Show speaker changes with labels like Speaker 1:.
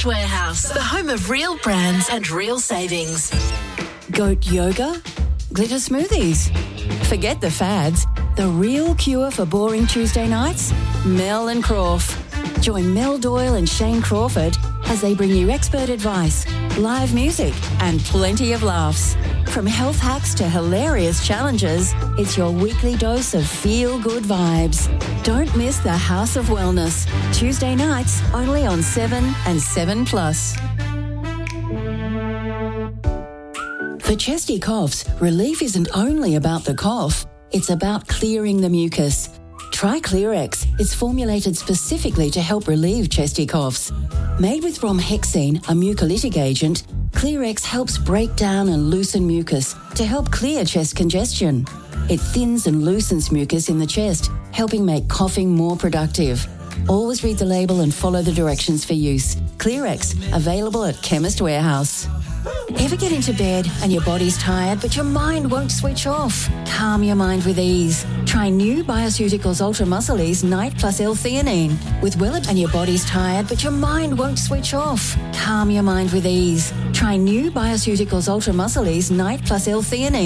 Speaker 1: Chemist Warehouse, the home of real brands and real savings.
Speaker 2: Goat yoga? Glitter smoothies? Forget the fads. The real cure for boring Tuesday nights? Mel and Crawf. Join Mel Doyle and Shane Crawford as they bring you expert advice, live music and plenty of laughs. From health hacks to hilarious challenges, it's your weekly dose of feel-good vibes. Don't miss the House of Wellness. Tuesday nights only on 7 and 7+. For chesty coughs, relief isn't only about the cough, it's about clearing the mucus. Try Clearex. It's formulated specifically to help relieve chesty coughs. Made with bromhexine, a mucolytic agent, Clearex helps break down and loosen mucus to help clear chest congestion. It thins and loosens mucus in the chest, helping make coughing more productive. Always read the label and follow the directions for use. Clearex, available at Chemist Warehouse. Ever get into bed and your body's tired but your mind won't switch off? Calm your mind with ease. Try new Bioceuticals Ultra Muscle Ease Night Plus L-theanine. With and your body's tired but your mind won't switch off. Calm your mind with ease. Try new Bioceuticals Ultra Muscle Ease Night Plus L-theanine.